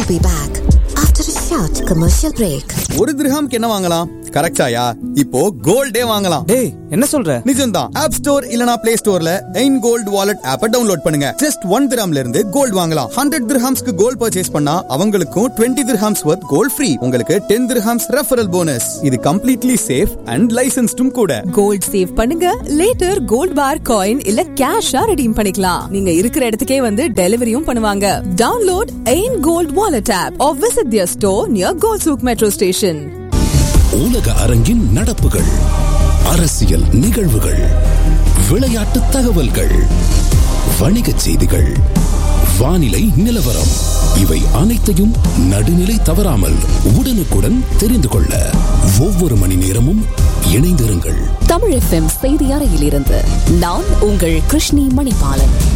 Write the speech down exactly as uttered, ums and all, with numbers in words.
We'll be back after a short commercial break. ஒரு திர்ஹாம்க்கு என்ன வாங்கலாம்? கரெக்டாயா? இப்போ கோல்டே வாங்கலாம். டேய், என்ன சொல்ற? நிஜம்தான். ஆப் ஸ்டோர் இல்லனா பிளே ஸ்டோர்ல எயின் கோல்ட் வாலெட் ஆப்பை டவுன்லோட் பண்ணுங்க. ஜஸ்ட் ஒன் திர்ஹாம்ல இருந்து கோல்ட் வாங்கலாம். ஹண்ட்ரட் திர்ஹாம்ஸ்க்கு கோல்ட் பர்ச்சேஸ் பண்ணா அவங்களுக்கும் டுவெண்ட்டி திர்ஹாம்ஸ் வர்த் கோல்ட் ஃப்ரீ. உங்களுக்கு டென் திர்ஹாம்ஸ் ரெஃபரல் போனஸ். இது கம்ப்ளீட்லி சேஃப் அண்ட் லைசென்ஸ்டும் கூட. கோல்ட் சேவ் பண்ணுங்க, லேட்டர் கோல்ட் பார் காயின் இல்ல கேஷா ரெடீம் பண்ணிக்கலாம். நீங்க இருக்கிற இடத்துக்கே வந்து டெலிவரியும் பண்ணுவாங்க. Download Ain gold wallet app or visit their store near Gold Souk Metro Station. உலக அரங்கின் நடப்புகள், அரசியல் நிகழ்வுகள், விளையாட்டு தகவல்கள், வணிகச் செய்திகள், வானிலை நிலவரம், இவை அனைத்தையும் நடுநிலை தவறாமல் உடனுக்குடன் தெரிந்து கொள்ள ஒவ்வொரு மணி நேரமும் இணைந்திருங்கள். தமிழ் எஃப்எம் செய்தி அறையிலிருந்து நான் உங்கள் கிருஷ்ணி மணிபாலன்.